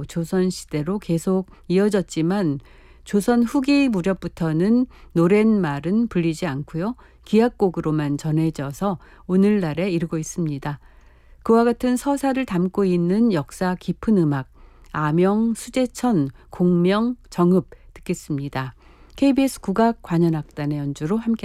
조선시대로 계속 이어졌지만 조선 후기 무렵부터는 노랫말은 불리지 않고요. 기악곡으로만 전해져서 오늘날에 이르고 있습니다. 그와 같은 서사를 담고 있는 역사 깊은 음악, 아명, 수제천, 공명, 정읍 듣겠습니다. KBS 국악관현악단의 연주로 함께